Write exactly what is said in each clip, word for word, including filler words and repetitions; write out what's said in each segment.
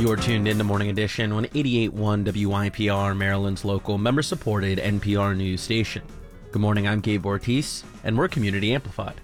You're tuned in to Morning Edition on eighty-eight point one W I P R, Maryland's local member-supported N P R news station. Good morning, I'm Gabe Ortiz, and we're Community Amplified.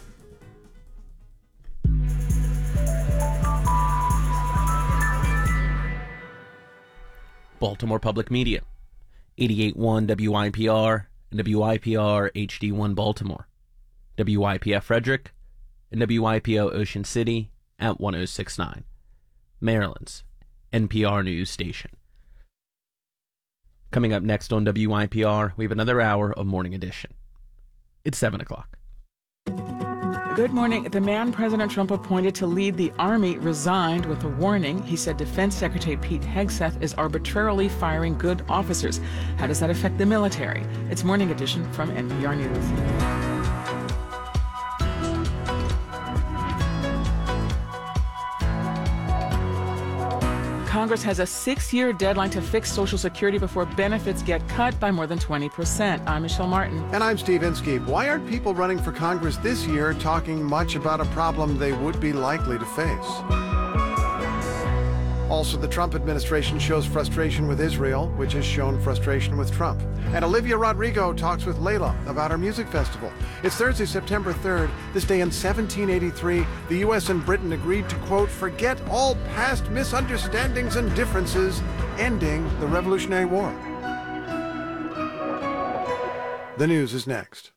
Baltimore Public Media, eighty-eight point one W I P R and W I P R H D one Baltimore, W I P F Frederick, and W I P O Ocean City at one oh six point nine, Maryland's N P R news station. Coming up next on W I P R, we have another hour of Morning Edition. It's seven o'clock. Good morning. The man President Trump appointed to lead the Army resigned with a warning. He said Defense Secretary Pete Hegseth is arbitrarily firing good officers. How does that affect the military? It's Morning Edition from N P R News. Congress has a six-year deadline to fix Social Security before benefits get cut by more than twenty percent. I'm Michelle Martin. And I'm Steve Inskeep. Why aren't people running for Congress this year talking much about a problem they would be likely to face? Also, the Trump administration shows frustration with Israel, which has shown frustration with Trump. And Olivia Rodrigo talks with Layla about her music festival. It's Thursday, September third. This day in seventeen eighty-three, the U S and Britain agreed to, quote, forget all past misunderstandings and differences, ending the Revolutionary War. The news is next.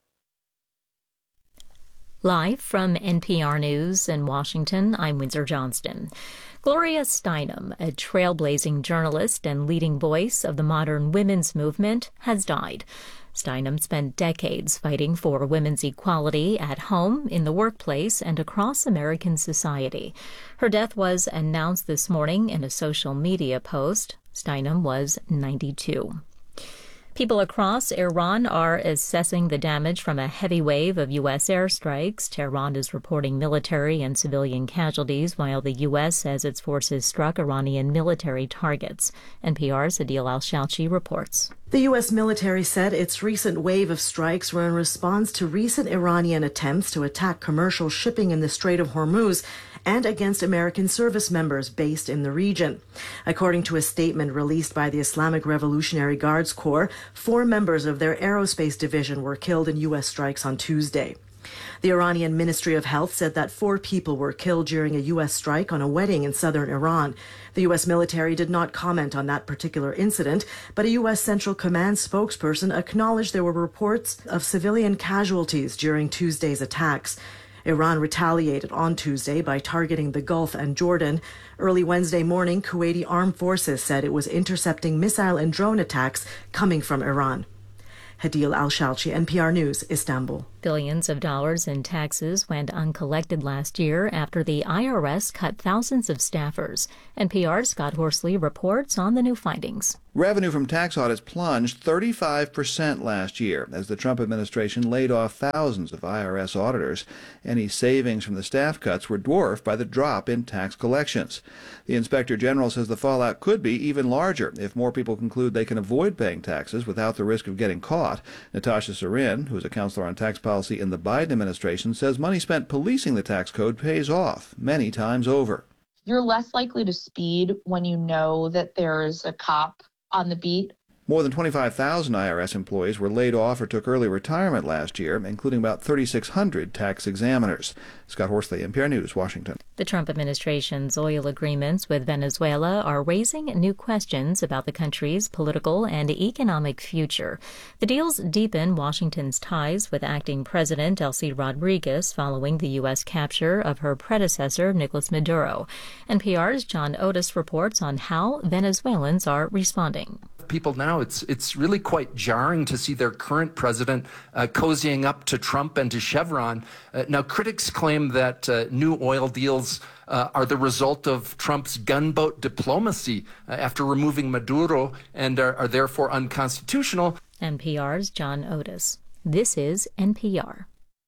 Live from N P R News in Washington, I'm Windsor Johnston. Gloria Steinem, a trailblazing journalist and leading voice of the modern women's movement, has died. Steinem spent decades fighting for women's equality at home, in the workplace, and across American society. Her death was announced this morning in a social media post. Steinem was ninety-two. People across Iran are assessing the damage from a heavy wave of U S airstrikes. Tehran is reporting military and civilian casualties, while the U S says its forces struck Iranian military targets. N P R's Adil Al-Shalchi reports. The U S military said its recent wave of strikes were in response to recent Iranian attempts to attack commercial shipping in the Strait of Hormuz and against American service members based in the region. According to a statement released by the Islamic Revolutionary Guards Corps, four members of their aerospace division were killed in U S strikes on Tuesday. The Iranian Ministry of Health said that four people were killed during a U S strike on a wedding in southern Iran. The U S military did not comment on that particular incident, but a U S Central Command spokesperson acknowledged there were reports of civilian casualties during Tuesday's attacks. Iran retaliated on Tuesday by targeting the Gulf and Jordan. Early Wednesday morning, Kuwaiti armed forces said it was intercepting missile and drone attacks coming from Iran. Adil Al-Shalchi, N P R News, Istanbul. Billions of dollars in taxes went uncollected last year after the I R S cut thousands of staffers. N P R's Scott Horsley reports on the new findings. Revenue from tax audits plunged thirty-five percent last year as the Trump administration laid off thousands of I R S auditors. Any savings from the staff cuts were dwarfed by the drop in tax collections. The Inspector General says the fallout could be even larger if more people conclude they can avoid paying taxes without the risk of getting caught. Natasha Sarin, who is a counselor on tax policy in the Biden administration, says money spent policing the tax code pays off many times over. You're less likely to speed when you know that there's a cop on the beat. More than twenty-five thousand I R S employees were laid off or took early retirement last year, including about thirty-six hundred tax examiners. Scott Horsley, N P R News, Washington. The Trump administration's oil agreements with Venezuela are raising new questions about the country's political and economic future. The deals deepen Washington's ties with acting President Delcy Rodriguez following the U S capture of her predecessor, Nicolas Maduro. N P R's John Otis reports on how Venezuelans are responding. People now, it's it's really quite jarring to see their current president uh, cozying up to Trump and to Chevron. Uh, now, critics claim that uh, new oil deals uh, are the result of Trump's gunboat diplomacy uh, after removing Maduro and are, are therefore unconstitutional. N P R's John Otis. This is N P R.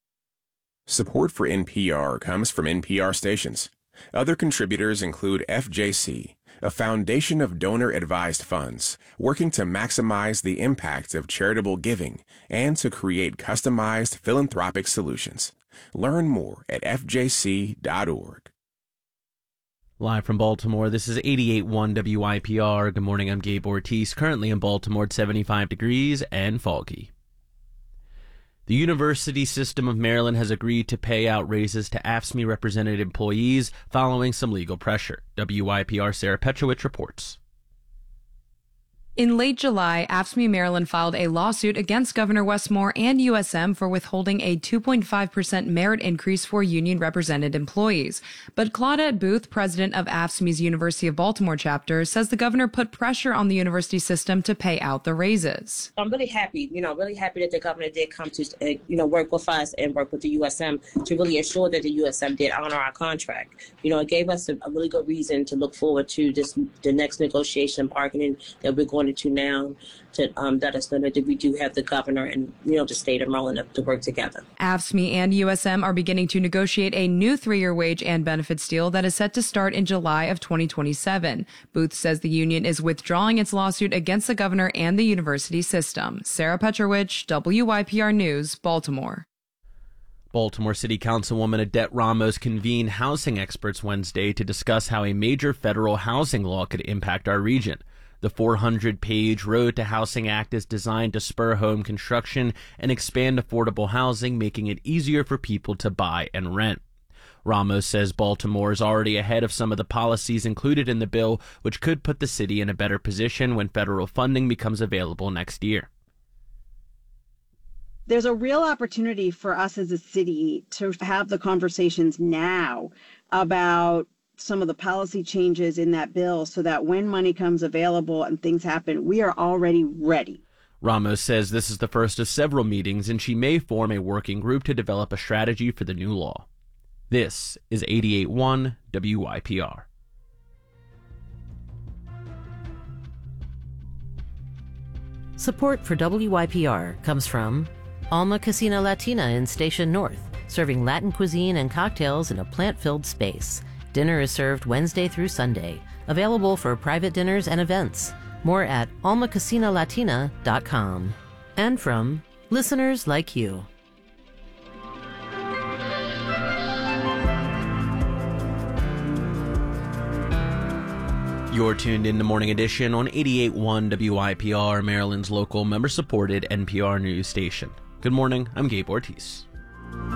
Support for N P R comes from N P R stations. Other contributors include F J C, a foundation of donor-advised funds working to maximize the impact of charitable giving and to create customized philanthropic solutions. Learn more at F J C dot org. Live from Baltimore, this is eighty-eight point one W I P R. Good morning, I'm Gabe Ortiz. Currently in Baltimore at seventy-five degrees and foggy. The University System of Maryland has agreed to pay out raises to A F S C M E represented employees following some legal pressure. W I P R Sarah Petrovich reports. In late July, A F S C M E Maryland filed a lawsuit against Governor Westmore and U S M for withholding a two point five percent merit increase for union-represented employees. But Claudette Booth, president of A F S C Me's University of Baltimore chapter, says the governor put pressure on the university system to pay out the raises. I'm really happy, you know, really happy that the governor did come to, uh, you know, work with us and work with the U S M to really ensure that the U S M did honor our contract. You know, it gave us a, a really good reason to look forward to this, the next negotiation bargaining that we're going to now to um, that is that we do have the governor and, you know, the state of Maryland to work together. A F S C M E and U S M are beginning to negotiate a new three-year wage and benefits deal that is set to start in July of twenty twenty-seven. Booth says the union is withdrawing its lawsuit against the governor and the university system. Sarah Petrovich, W I P R News, Baltimore. Baltimore City Councilwoman Odette Ramos convened housing experts Wednesday to discuss how a major federal housing law could impact our region. The four hundred page Road to Housing Act is designed to spur home construction and expand affordable housing, making it easier for people to buy and rent. Ramos says Baltimore is already ahead of some of the policies included in the bill, which could put the city in a better position when federal funding becomes available next year. There's a real opportunity for us as a city to have the conversations now about some of the policy changes in that bill so that when money comes available and things happen, we are already ready. Ramos says this is the first of several meetings, and she may form a working group to develop a strategy for the new law. This is eighty-eight point one W I P R. Support for W I P R comes from Alma Casina Latina in Station North, serving Latin cuisine and cocktails in a plant-filled space. Dinner is served Wednesday through Sunday. Available for private dinners and events. More at alma casina latina dot com. And from listeners like you. You're tuned in to Morning Edition on eighty-eight point one W I P R, Maryland's local member-supported N P R news station. Good morning, I'm Gabe Ortiz.